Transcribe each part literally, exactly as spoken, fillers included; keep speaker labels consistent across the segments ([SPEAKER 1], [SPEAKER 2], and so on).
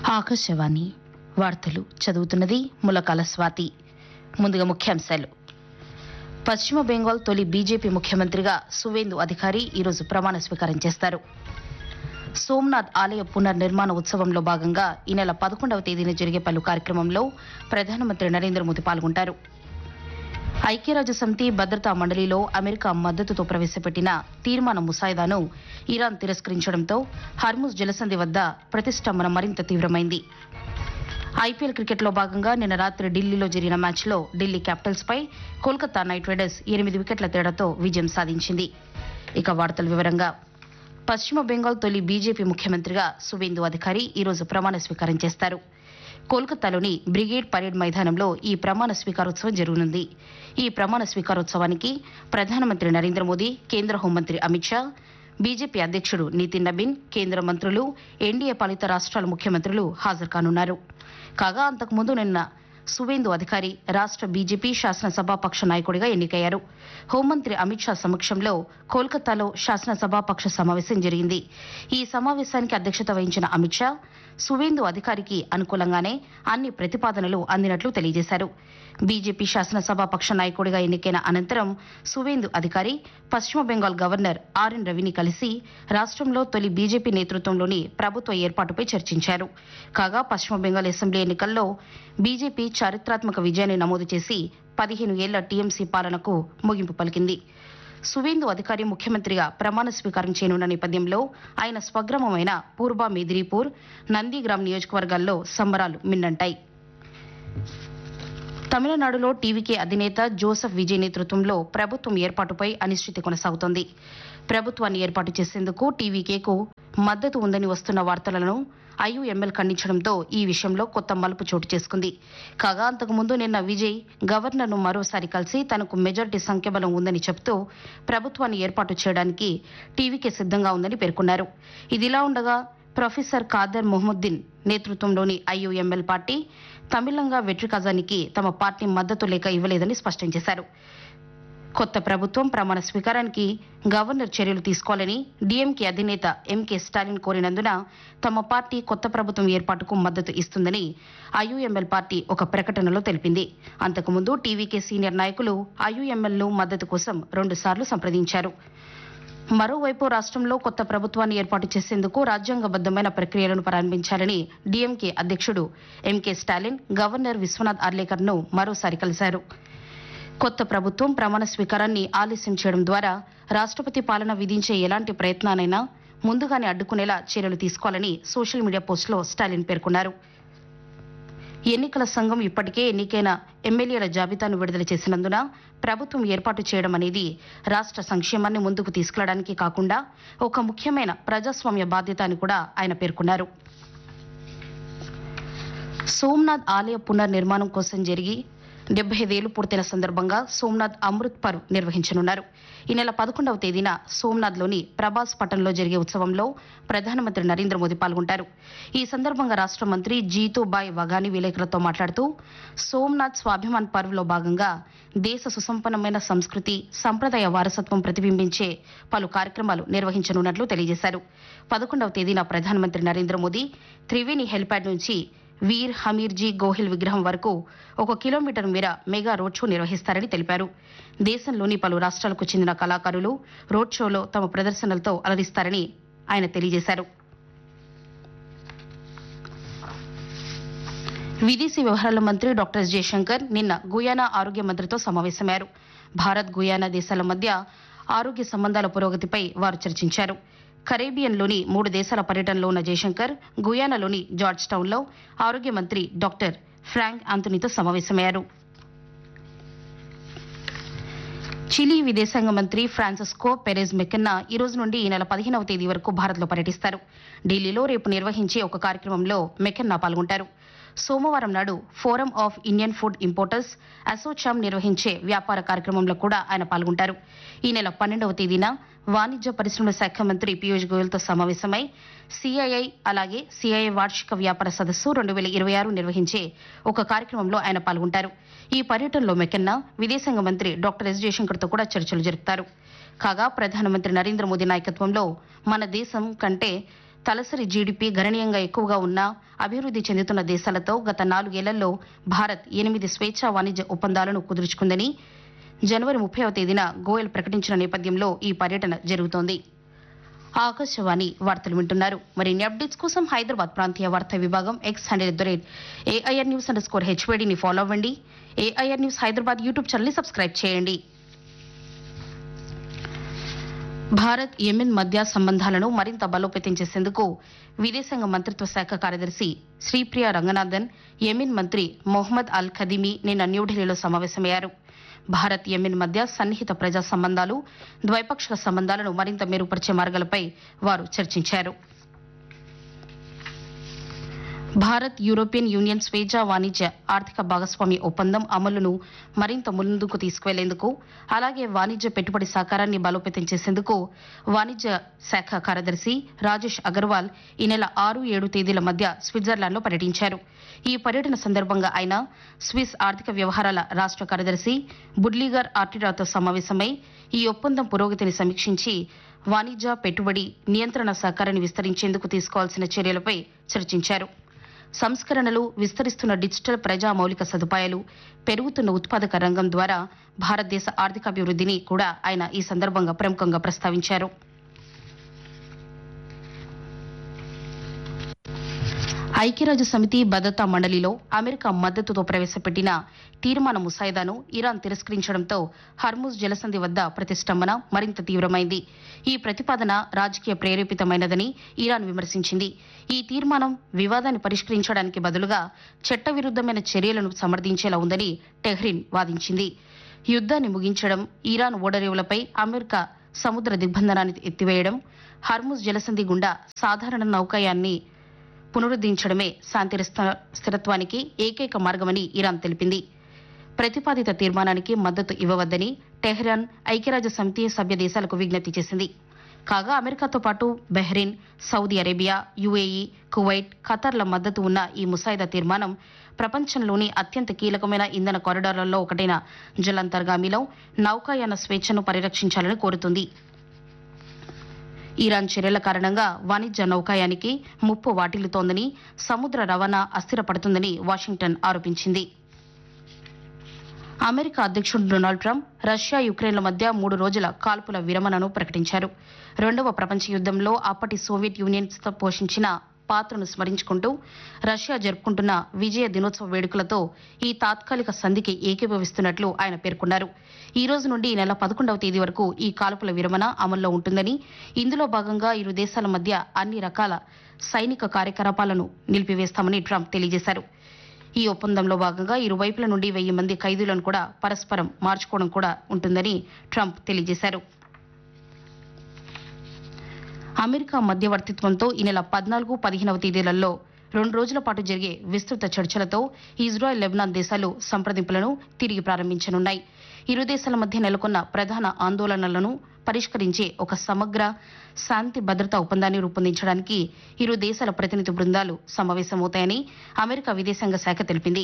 [SPEAKER 1] ఆకాశవాణి వార్తలు చదువుతున్నది ములకాల స్వాతి. ముందుగా ముఖ్యాంశాలు. పశ్చిమ బెంగాల్ తొలి బీజేపీ ముఖ్యమంత్రిగా సువేందు అధికారి ఈరోజు ప్రమాణ స్వీకారం చేస్తారు. సోమనాథ్ ఆలయ పునర్నిర్మాణ ఉత్సవంలో భాగంగా ఈ నెల పదకొండవ తేదీన జరిగే పలు కార్యక్రమంలో ప్రధానమంత్రి నరేంద్ర మోదీ పాల్గొంటారు. ఐక్యరాజ్య సమితి భద్రతా మండలిలో అమెరికా మద్దతుతో ప్రవేశపెట్టిన తీర్మాన ముసాయిదాను ఇరాన్ తిరస్కరించడంతో హర్ముజ్ జలసంధి వద్ద ప్రతిష్టంభన మరింత తీవ్రమైంది. ఐపీఎల్ క్రికెట్లో భాగంగా నిన్న రాత్రి ఢిల్లీలో జరిగిన మ్యాచ్లో ఢిల్లీ క్యాపిటల్స్ పై కోల్కతా నైట్ రైడర్స్ ఎనిమిది వికెట్ల తేడాతో విజయం సాధించింది. ఇక వార్తల వివరంగా. పశ్చిమ బెంగాల్ తొలి బీజేపీ ముఖ్యమంత్రిగా సువేందు అధికారి ఈరోజు ప్రమాణ స్వీకారం చేస్తారు. కోల్కతాలోని బ్రిగేడ్ పరేడ్ మైదానంలో ఈ ప్రమాణ స్వీకారోత్సవం జరగనుంది. ఈ ప్రమాణ స్వీకారోత్సవానికి ప్రధానమంత్రి నరేంద్ర మోదీ, కేంద్ర హోంమంత్రి అమిత్ షా, బీజేపీ అధ్యక్షుడు నితిన్ నబీన్, కేంద్ర మంత్రులు, ఎన్డీఏ పాలిత రాష్ట్రాల ముఖ్యమంత్రులు హాజరు కానున్నారు. కాగా అంతకుముందు నిన్న సువేందు అధికారి రాష్ట్ర బీజేపీ శాసనసభాపక్ష నాయకుడిగా ఎన్నికయ్యారు. హోంమంత్రి అమిత్ షా సమక్షంలో కోల్కతాలో శాసనసభాపక్ష సమావేశం జరిగింది. ఈ సమావేశానికి అధ్యక్షత వహించిన అమిత్ షా సువేందు అధికారికి అనుకూలంగానే అన్ని ప్రతిపాదనలు అందినట్లు తెలియజేశారు. బీజేపీ శాసనసభాపక్ష నాయకుడిగా ఎన్నికైన అనంతరం సువేందు అధికారి పశ్చిమ బెంగాల్ గవర్నర్ ఆర్ఎన్ రవిని కలిసి రాష్ట్రంలో తొలి బీజేపీ నేతృత్వంలోని ప్రభుత్వ ఏర్పాటుపై చర్చించారు. కాగా పశ్చిమ బెంగాల్ అసెంబ్లీ ఎన్నికల్లో బీజేపీ చారిత్రాత్మక విజయాన్ని నమోదు చేసి పదిహేను ఏళ్ల టీఎంసీ పాలనకు ముగింపు పలికింది. సువేందు అధికారి ముఖ్యమంత్రిగా ప్రమాణ స్వీకారం చేయనున్న నేపథ్యంలో ఆయన స్వగ్రామమైన పూర్వ మేదినీపూర్, నందిగ్రామ్ నియోజకవర్గాల్లో సంబరాలు మిన్నంటాయి. తమిళనాడులో టీవీకే అధినేత జోసెఫ్ విజయ్ నేతృత్వంలో ప్రభుత్వం ఏర్పాటుపై అనిశ్చితి కొనసాగుతోంది. ప్రభుత్వాన్ని ఏర్పాటు చేసేందుకు టీవీకేకు మద్దతు ఉందని వస్తున్న వార్తలను ఐయూఎంఎల్ ఖండించడంతో ఈ విషయంలో కొత్త మలుపు చోటు చేసుకుంది. కాగా అంతకుముందు నిన్న విజయ్ గవర్నర్ను మరోసారి కలిసి తనకు మెజార్టీ సంఖ్యాబలం ఉందని చెబుతూ ప్రభుత్వాన్ని ఏర్పాటు చేయడానికి టీవీకే సిద్ధంగా ఉందని పేర్కొన్నారు. ఇదిలా ఉండగా ప్రొఫెసర్ ఖాదర్ మొహముద్దీన్ నేతృత్వంలోని ఐయూఎంఎల్ పార్టీ తమిళంగా వెట్రి కజానికి తమ పార్టీ మద్దతు లేఖ ఇవ్వలేదని స్పష్టం చేశారు. కొత్త ప్రభుత్వం ప్రమాణ స్వీకారానికి గవర్నర్ చర్యలు తీసుకోవాలని డీఎంకే అధినేత ఎంకే స్టాలిన్ కోరినందున తమ పార్టీ కొత్త ప్రభుత్వం ఏర్పాటుకు మద్దతు ఇస్తుందని ఐయూఎంఎల్ పార్టీ ఒక ప్రకటనలో తెలిపింది. అంతకుముందు టీవీకే సీనియర్ నాయకులు ఐయూఎంఎల్ను మద్దతు కోసం రెండుసార్లు సంప్రదించారు. మరోవైపు రాష్ట్రంలో కొత్త ప్రభుత్వాన్ని ఏర్పాటు చేసేందుకు రాజ్యాంగబద్దమైన ప్రక్రియలను ప్రారంభించాలని డీఎంకే అధ్యక్షుడు ఎంకే స్టాలిన్ గవర్నర్ విశ్వనాథ్ అర్లేకర్ను మరోసారి కలిశారు. కొత్త ప్రభుత్వం ప్రమాణ స్వీకారాన్ని ఆలస్యం చేయడం ద్వారా రాష్ట్రపతి పాలన విధించే ఎలాంటి ప్రయత్నానైనా ముందుగానే అడ్డుకునేలా చర్యలు తీసుకోవాలని సోషల్ మీడియా పోస్టులో స్టాలిన్ పేర్కొన్నారు. ఎన్నికల సంఘం ఇప్పటికే ఎన్నికైన ఎమ్మెల్యేల జాబితాను విడుదల చేసినందున ప్రభుత్వం ఏర్పాటు చేయడం అనేది రాష్ట్ర సంక్షేమాన్ని ముందుకు తీసుకెళ్లడానికి కాకుండా ఒక ముఖ్యమైన ప్రజాస్వామ్య బాధ్యత అని కూడా ఆయన పేర్కొన్నారు. సోమనాథ్ ఆలయ పునర్నిర్మాణం కోసం జరిగి డెబ్బై ఐదేళ్లు పూర్తయిన సందర్భంగా సోమనాథ్ అమృత్ పర్వ్ నిర్వహించనున్నారు. ఈ నెల పదకొండవ తేదీన సోమనాథ్లోని ప్రభాస్ పట్టణంలో జరిగే ఉత్సవంలో ప్రధానమంత్రి నరేంద్ర మోదీ పాల్గొంటారు. ఈ సందర్భంగా రాష్ట్ర మంత్రి జీతూబాయ్ వఘాని విలేకరులతో మాట్లాడుతూ సోమనాథ్ స్వాభిమాన్ పర్వ్లో భాగంగా దేశ సుసంపన్నమైన సంస్కృతి, సంప్రదాయ వారసత్వం ప్రతిబింబించే పలు కార్యక్రమాలు నిర్వహించనున్నట్లు తెలియజేశారు. పదకొండవ తేదీన ప్రధానమంత్రి నరేంద్ర మోదీ త్రివేణి హెలిప్యాడ్ నుంచి వీర్ హమీర్జీ గోహిల్ విగ్రహం వరకు ఒక కిలోమీటర్ మేర మెగా రోడ్ షో నిర్వహిస్తారని తెలిపారు. దేశంలోని పలు రాష్ట్రాలకు చెందిన కళాకారులు రోడ్ షోలో తమ ప్రదర్శనలతో అలరిస్తారని ఆయన తెలియజేశారు. విదేశీ వ్యవహారాల మంత్రి డాక్టర్ ఎస్ జయశంకర్ నిన్న గుయానా ఆరోగ్య మంత్రితో సమావేశమయ్యారు. భారత్ గుయానా దేశాల మధ్య ఆరోగ్య సంబంధాల పురోగతిపై వారు చర్చించారు. కరేబియన్లోని మూడు దేశాల పర్యటనలో ఉన్న జయశంకర్ గుయానాలోని జార్జ్ టౌన్లో ఆరోగ్య మంత్రి డాక్టర్ ఫ్రాంక్ ఆంథోనీతో సమావేశమయ్యారు. చిలీ విదేశాంగ మంత్రి ఫ్రాన్సిస్కో పెరెజ్ మెకెన్నా ఈ రోజు నుండి ఈ నెల పదిహేనవ తేదీ వరకు భారత్లో పర్యటిస్తారు. ఢిల్లీలో రేపు నిర్వహించే ఒక కార్యక్రమంలో మెకెన్నా పాల్గొంటారు. సోమవారం నాడు forum of Indian food importers ASSOCHAM నిర్వహించే వ్యాపార కార్యక్రమంలో కూడా ఆయన పాల్గొంటారు. ఈ నెల పన్నెండవ తేదీన వాణిజ్య పరిశ్రమల శాఖ మంత్రి పీయూష్ గోయల్తో సమావేశమై సిఐఐ అలాగే సిఐఐ వార్షిక వ్యాపార సదస్సు రెండు వేల ఇరవై ఆరు నిర్వహించే ఒక కార్యక్రమంలో ఆయన పాల్గొంటారు. ఈ పర్యటనలో మెకెన్నా విదేశాంగ మంత్రి డాక్టర్ ఎస్ జయశంకర్తో కూడా చర్చలు జరుపుతారు. కాగా ప్రధానమంత్రి నరేంద్ర మోదీ నాయకత్వంలో మన దేశం కంటే తలసరి జీడీపీ గణనీయంగా ఎక్కువగా ఉన్న అభివృద్ధి చెందుతున్న దేశాలతో గత నాలుగేళ్లలో భారత్ ఎనిమిది స్వేచ్ఛా వాణిజ్య ఒప్పందాలను కుదుర్చుకుందని జనవరి ముప్పైవ తేదీన గోయల్ ప్రకటించిన నేపథ్యంలో ఈ పర్యటన జరుగుతోంది. ఆకాశవాణి వార్తలు వింటున్నారు. మరిన్ని అప్డేట్స్ కోసం హైదరాబాద్ ప్రాంతీయ వార్తా విభాగం X handle at the rate AIR news under score హెచ్వేడిని follow అవ్వండి. ఏఐఆర్ న్యూస్ హైదరాబాద్ యూట్యూబ్ ఛానల్ని సబ్స్క్రైబ్ చేయండి. భారత్ యెమెన్ మధ్య సంబంధాలను మరింత బలోపేతం చేసేందుకు విదేశాంగ మంత్రిత్వ శాఖ కార్యదర్శి శ్రీప్రియ రంగనాథన్, యెమెన్ మంత్రి మొహమ్మద్ అల్ ఖదీమీ నిన్న న్యూఢిల్లీలో సమావేశమయ్యారు. భారత్ యెమెన్ మధ్య సన్నిహిత ప్రజా సంబంధాలు, ద్వైపాక్షిక సంబంధాలను మరింత మెరుగుపరిచే మార్గాలపై వారు చర్చించారు. భారత్ యూరోపియన్ యూనియన్ స్వేచ్ఛా వాణిజ్య ఆర్థిక భాగస్వామ్య ఒప్పందం అమలును మరింత ముందుకు తీసుకువెళ్లేందుకు, అలాగే వాణిజ్య పెట్టుబడి సహకారాన్ని బలోపేతం చేసేందుకు వాణిజ్య శాఖ కార్యదర్శి రాజేష్ అగర్వాల్ ఈ నెల ఆరు ఏడు తేదీల మధ్య స్విట్జర్లాండ్లో పర్యటించారు. ఈ పర్యటన సందర్భంగా ఆయన స్విస్ ఆర్థిక వ్యవహారాల రాష్ట కార్యదర్శి బుడ్లిగర్ ఆర్టిరాతో సమావేశమై ఈ ఒప్పందం పురోగతిని సమీక్షించి వాణిజ్య పెట్టుబడి నియంత్రణ సహకారాన్ని విస్తరించేందుకు తీసుకోవాల్సిన చర్యలపై చర్చించారు. సంస్కరణలు, విస్తరిస్తున్న డిజిటల్ ప్రజా మౌలిక సదుపాయాలు, పెరుగుతున్న ఉత్పాదక రంగం ద్వారా భారతదేశ ఆర్థికాభివృద్ధిని కూడా ఆయన ఈ సందర్భంగా ప్రముఖంగా ప్రస్తావించారు. ఐక్యరాజ్య సమితి భద్రతా మండలిలో అమెరికా మద్దతుతో ప్రవేశపెట్టిన తీర్మాన ముసాయిదాను ఇరాన్ తిరస్కరించడంతో హర్ముజ్ జలసంధి వద్ద ప్రతిష్టంభన మరింత తీవ్రమైంది. ఈ ప్రతిపాదన రాజకీయ ప్రేరేపితమైనదని ఇరాన్ విమర్శించింది. ఈ తీర్మానం వివాదాన్ని పరిష్కరించడానికి బదులుగా చట్టవిరుద్దమైన చర్యలను సమర్థించేలా ఉందని టెహ్రిన్ వాదించింది. యుద్దాన్ని ముగించడం, ఇరాన్ ఓడరేవులపై అమెరికా సముద్ర దిగ్బంధనాన్ని ఎత్తివేయడం, హర్ముజ్ జలసంధి గుండా సాధారణ నౌకాయాన్ని పునరుద్ధరించడమే శాంతి స్థిరత్వానికి ఏకైక మార్గమని ఇరాన్ తెలిపింది. ప్రతిపాదిత తీర్మానానికి మద్దతు ఇవ్వవద్దని టెహ్రాన్ ఐక్యరాజ్య సమితి సభ్య దేశాలకు విజ్ఞప్తి చేసింది. కాగా అమెరికాతో పాటు Bahrain, Saudi Arabia, UAE, Kuwait, ఖతార్ల మద్దతు ఉన్న ఈ ముసాయిదా తీర్మానం ప్రపంచంలోని అత్యంత కీలకమైన ఇంధన కారిడార్లలో ఒకటైన జలాంతర్గామిలో నౌకాయాన స్వేచ్ఛను పరిరక్షించాలని కోరుతుంది. ఇరాన్ చర్యల కారణంగా వాణిజ్య నౌకాయానికి ముప్పు వాటిల్లుతోందని, సముద్ర రవాణా అస్థిరపడుతుందని వాషింగ్టన్ ఆరోపించింది. అమెరికా అధ్యక్షుడు డొనాల్డ్ ట్రంప్ రష్యా, యుక్రెయిన్ల మధ్య మూడు రోజుల కాల్పుల విరమణను ప్రకటించారు. రెండవ ప్రపంచ యుద్దంలో అప్పటి సోవియట్ యూనియన్ పోషించిన పాత్రను స్మరించుకుంటూ రష్యా జరుపుకుంటున్న విజయ దినోత్సవ వేడుకలతో ఈ తాత్కాలిక సంధికి ఏకీభవిస్తున్నట్లు ఆయన పేర్కొన్నారు. ఈ రోజు నుండి ఈ నెల పదకొండవ తేదీ వరకు ఈ కాల్పుల విరమణ అమల్లో ఉంటుందని, ఇందులో భాగంగా ఇరు దేశాల మధ్య అన్ని రకాల సైనిక కార్యకలాపాలను నిలిపివేస్తామని ట్రంప్ తెలియజేశారు. ఈ ఒప్పందంలో భాగంగా ఇరువైపుల నుండి వెయ్యి మంది ఖైదీలను కూడా పరస్పరం మార్చుకోవడం కూడా ఉంటుందని ట్రంప్ తెలియజేశారు. అమెరికా మధ్యవర్తిత్వంతో ఈ నెల పద్నాలుగు పదిహేనవ తేదీలలో రెండు రోజుల పాటు జరిగే విస్తృత చర్చలతో ఇజ్రాయెల్, లెబనాన్ దేశాలు సంప్రదింపులను తిరిగి ప్రారంభించనున్నాయి. ఇరు దేశాల మధ్య నెలకొన్న ప్రధాన ఆందోళనలను పరిష్కరించే ఒక సమగ్ర శాంతి భద్రతా ఒప్పందాన్ని రూపొందించడానికి ఇరు దేశాల ప్రతినిధి బృందాలు సమావేశమవుతాయని అమెరికా విదేశాంగ శాఖ తెలిపింది.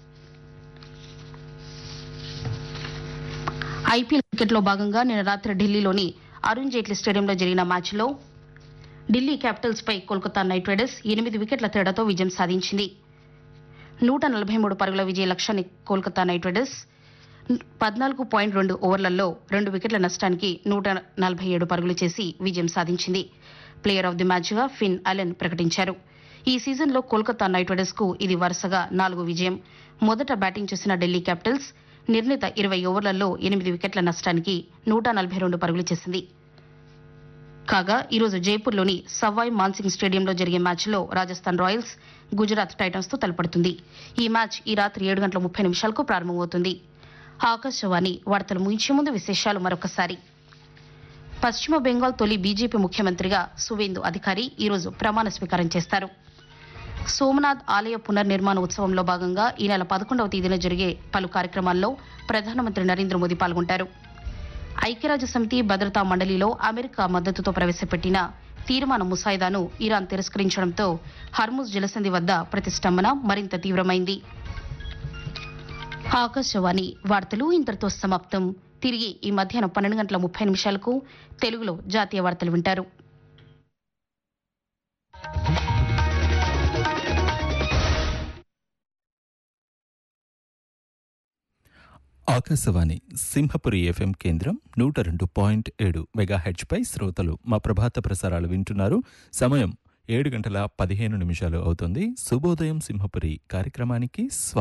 [SPEAKER 1] ఐపీఎల్ క్రికెట్లో భాగంగా నిన్న రాత్రి ఢిల్లీలోని అరుణ్ జైట్లీ స్టేడియంలో జరిగిన మ్యాచ్లో ఢిల్లీ క్యాపిటల్స్ పై కోల్కతా నైట్ రైడర్స్ ఎనిమిది వికెట్ల తేడాతో విజయం సాధించింది. నూట నలభై మూడు పరుగుల విజయ లక్ష్యాన్ని కోల్కతా నైట్ రైడర్స్ పద్నాలుగు పాయింట్ రెండు ఓవర్లలో రెండు వికెట్ల నష్టానికి నూట నలభై ఏడు పరుగులు చేసి విజయం సాధించింది. ప్లేయర్ ఆఫ్ ది మ్యాచ్ గా ఫిన్ అలెన్ ప్రకటించారు. ఈ సీజన్లో కోల్కతా నైట్ రైడర్స్ కు ఇది వరుసగా నాలుగో విజయం. మొదట బ్యాటింగ్ చేసిన ఢిల్లీ క్యాపిటల్స్ నిర్ణీత ఇరవై ఓవర్లలో ఎనిమిది వికెట్ల నష్టానికి నూట నలభై రెండు పరుగులు చేసింది. కాగా ఈరోజు జైపూర్లోని సవాయ్ మాన్సింగ్ స్టేడియంలో జరిగే మ్యాచ్లో రాజస్థాన్ రాయల్స్ గుజరాత్ టైటన్స్ తో తలపడుతుంది. ఈ మ్యాచ్ ఈ రాత్రి ఏడు గంటల ముప్పై నిమిషాలకు ప్రారంభమవుతుంది. ఆకాశవాణి వార్తలు ముగించే ముందు విశేషాలు మరొకసారి. పశ్చిమ బెంగాల్ తొలి బీజేపీ ముఖ్యమంత్రిగా సువేందు అధికారి ఈరోజు ప్రమాణ స్వీకారం చేస్తారు. సోమనాథ్ ఆలయ పునర్నిర్మాణ ఉత్సవంలో భాగంగా ఈ నెల పదకొండవ తేదీన జరిగే పలు కార్యక్రమాల్లో ప్రధానమంత్రి నరేంద్ర మోదీ పాల్గొంటారు. ఐక్యరాజ్య సమితి భద్రతా మండలిలో అమెరికా మద్దతుతో ప్రవేశపెట్టిన తీర్మాన ముసాయిదాను ఇరాన్ తిరస్కరించడంతో హర్ముజ్ జలసంధి వద్ద ప్రతిష్టంభన మరింత తీవ్రమైంది. ఆకాశవాణి వార్తలు ఇంతటితో సమాప్తం. తిరిగి ఈ మధ్యాహ్నం పన్నెండు గంటల ముప్పై నిమిషాలకు తెలుగులో జాతీయ వార్తలు వింటారు.
[SPEAKER 2] ఆకాశవాణి సింహపురి ఎఫ్ఎం కేంద్రం నూట రెండు పాయింట్ ఏడు మెగాహెచ్పై శ్రోతలు మా ప్రభాత ప్రసారాలు వింటున్నారు. సమయం ఏడు గంటల పదిహేను నిమిషాలు అవుతుంది. శుభోదయం సింహపురి కార్యక్రమానికి స్వాగతం.